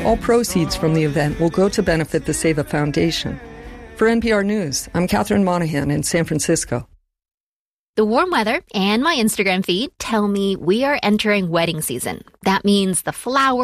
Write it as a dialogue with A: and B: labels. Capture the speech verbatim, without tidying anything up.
A: All proceeds from the event will go to benefit the Seva Foundation. For N P R News, I'm Catherine Monahan in San Francisco.
B: The warm weather and my Instagram feed tell me we are entering wedding season. That means the flowers